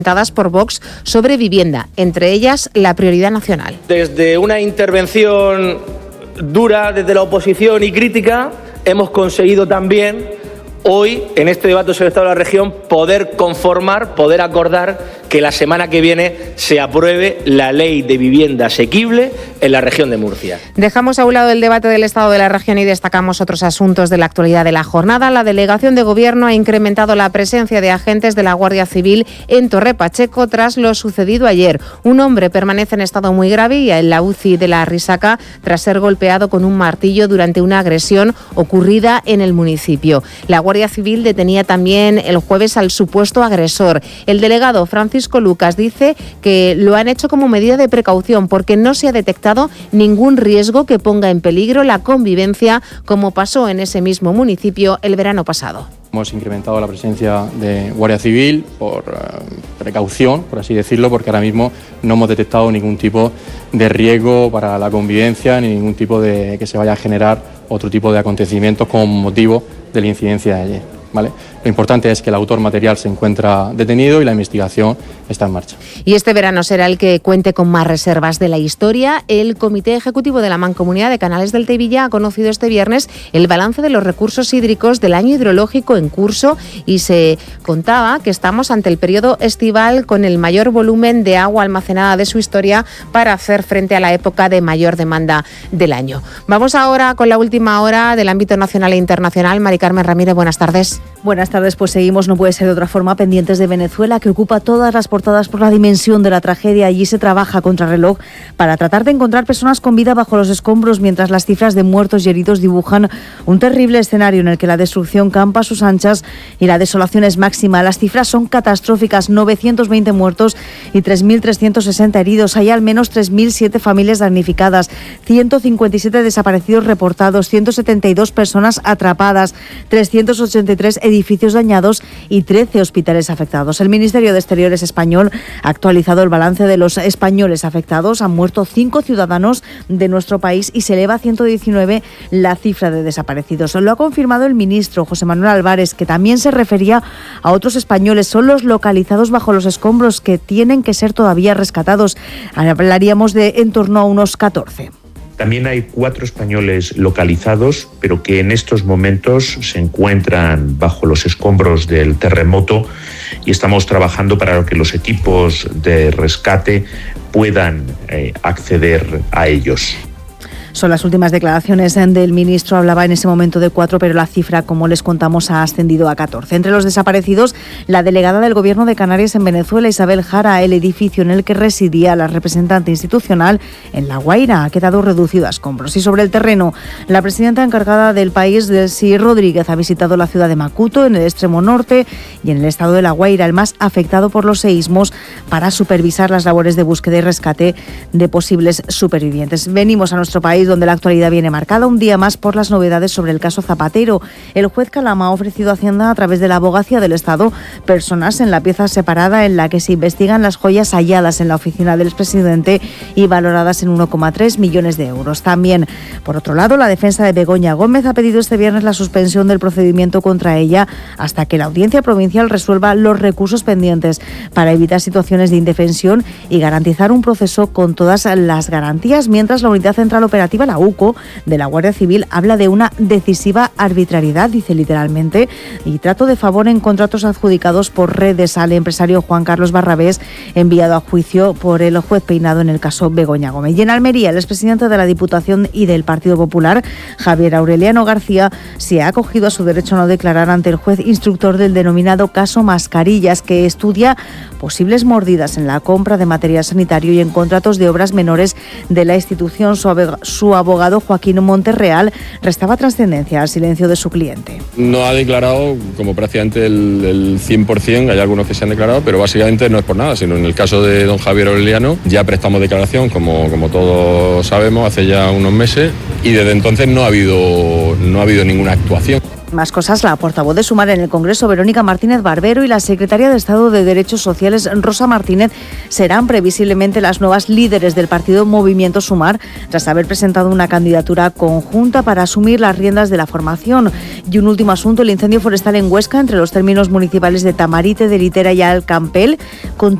por Vox sobre vivienda, entre ellas la prioridad nacional. Desde una intervención dura desde la oposición y crítica, hemos conseguido también hoy, en este debate sobre el estado de la región, poder conformar, poder acordar que la semana que viene se apruebe la ley de vivienda asequible en la región de Murcia. Dejamos a un lado el debate del estado de la región y destacamos otros asuntos de la actualidad de la jornada. La delegación de gobierno ha incrementado la presencia de agentes de la Guardia Civil en Torre Pacheco tras lo sucedido ayer. Un hombre permanece en estado muy grave y en la UCI de la Risaca tras ser golpeado con un martillo durante una agresión ocurrida en el municipio. La Guardia Civil detenía también el jueves al supuesto agresor. El delegado Francisco Lucas dice que lo han hecho como medida de precaución porque no se ha detectado ningún riesgo que ponga en peligro la convivencia, como pasó en ese mismo municipio el verano pasado. Hemos incrementado la presencia de Guardia Civil por precaución, por así decirlo, porque ahora mismo no hemos detectado ningún tipo de riesgo para la convivencia ni ningún tipo de que se vaya a generar otro tipo de acontecimientos con motivo de la incidencia de ayer, ¿vale? Lo importante es que el autor material se encuentra detenido y la investigación está en marcha. Y este verano será el que cuente con más reservas de la historia. El Comité Ejecutivo de la Mancomunidad de Canales del Teidilla ha conocido este viernes el balance de los recursos hídricos del año hidrológico en curso y se contaba que estamos ante el periodo estival con el mayor volumen de agua almacenada de su historia para hacer frente a la época de mayor demanda del año. Vamos ahora con la última hora del ámbito nacional e internacional. Mari Carmen Ramírez, buenas tardes. Buenas tardes, pues seguimos, no puede ser de otra forma, pendientes de Venezuela, que ocupa todas las portadas por la dimensión de la tragedia. Allí se trabaja contra reloj para tratar de encontrar personas con vida bajo los escombros, mientras las cifras de muertos y heridos dibujan un terrible escenario en el que la destrucción campa a sus anchas y la desolación es máxima. Las cifras son catastróficas, 920 muertos y 3.360 heridos. Hay al menos 3.007 familias damnificadas, 157 desaparecidos reportados, 172 personas atrapadas, 383 edificios dañados y 13 hospitales afectados. El Ministerio de Exteriores español ha actualizado el balance de los españoles afectados. Han muerto 5 ciudadanos de nuestro país y se eleva a 119 la cifra de desaparecidos. Lo ha confirmado el ministro José Manuel Álvarez, que también se refería a otros españoles. Son los localizados bajo los escombros que tienen que ser todavía rescatados. Hablaríamos de en torno a unos 14. También hay 4 españoles localizados, pero que en estos momentos se encuentran bajo los escombros del terremoto y estamos trabajando para que los equipos de rescate puedan acceder a ellos. Son las últimas declaraciones del ministro. Hablaba en ese momento de 4, pero la cifra, como les contamos, ha ascendido a 14. Entre los desaparecidos, la delegada del Gobierno de Canarias en Venezuela, Isabel Jara. El edificio en el que residía la representante institucional en La Guaira ha quedado reducido a escombros. Y sobre el terreno, la presidenta encargada del país, Delcy Rodríguez, ha visitado la ciudad de Macuto, en el extremo norte, y en el estado de La Guaira, el más afectado por los seísmos, para supervisar las labores de búsqueda y rescate de posibles supervivientes. Venimos a nuestro país, donde la actualidad viene marcada un día más por las novedades sobre el caso Zapatero. El juez Calama ha ofrecido a Hacienda, a través de la Abogacía del Estado, personas en la pieza separada en la que se investigan las joyas halladas en la oficina del expresidente y valoradas en 1,3 millones de euros. También, por otro lado, la defensa de Begoña Gómez ha pedido este viernes la suspensión del procedimiento contra ella hasta que la Audiencia Provincial resuelva los recursos pendientes para evitar situaciones de indefensión y garantizar un proceso con todas las garantías, mientras la Unidad Central Operativa, la UCO, de la Guardia Civil, habla de una decisiva arbitrariedad, dice literalmente, y trato de favor en contratos adjudicados por redes al empresario Juan Carlos Barrabés, enviado a juicio por el juez Peinado en el caso Begoña Gómez. Y en Almería, el expresidente de la Diputación y del Partido Popular, Javier Aureliano García, se ha acogido a su derecho a no declarar ante el juez instructor del denominado caso Mascarillas, que estudia posibles mordidas en la compra de material sanitario y en contratos de obras menores de la institución. Su abogado, Joaquín Monterreal, restaba trascendencia al silencio de su cliente. No ha declarado como prácticamente el 100%, hay algunos que se han declarado, pero básicamente no es por nada, sino en el caso de don Javier Aureliano ya prestamos declaración, como todos sabemos, hace ya unos meses, y desde entonces no ha habido ninguna actuación. Más cosas, la portavoz de Sumar en el Congreso, Verónica Martínez Barbero, y la secretaria de Estado de Derechos Sociales, Rosa Martínez, serán previsiblemente las nuevas líderes del partido Movimiento Sumar, tras haber presentado una candidatura conjunta para asumir las riendas de la formación. Y un último asunto, el incendio forestal en Huesca, entre los términos municipales de Tamarite, de Litera y Alcampel,